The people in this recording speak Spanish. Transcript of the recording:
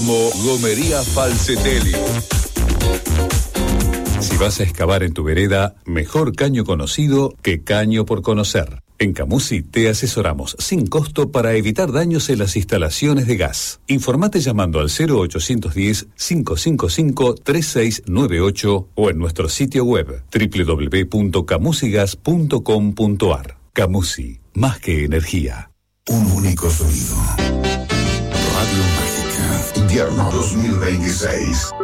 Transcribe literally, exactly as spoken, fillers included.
Gomería Falcetelli. Si vas a excavar en tu vereda, mejor caño conocido que caño por conocer. En Camusi te asesoramos sin costo para evitar daños en las instalaciones de gas. Informate llamando al cero ochocientos diez, cinco cinco cinco, tres seis nueve ocho o en nuestro sitio web doble u doble u doble u punto camusigas punto com punto a r. Camusi, más que energía. Un único sonido. Radio Mágica. Invierno dos mil veintiséis.